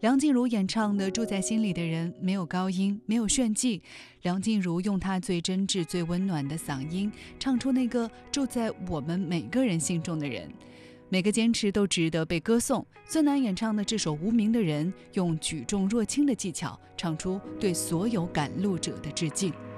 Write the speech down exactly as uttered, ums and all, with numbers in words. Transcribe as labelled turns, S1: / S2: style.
S1: 梁静茹演唱的《住在心里的人》没有高音，没有炫技，梁静茹用她最真挚、最温暖的嗓音，唱出那个住在我们每个人心中的人。每个坚持都值得被歌颂。孙楠演唱的这首《无名的人》，用举重若轻的技巧，唱出对所有赶路者的致敬。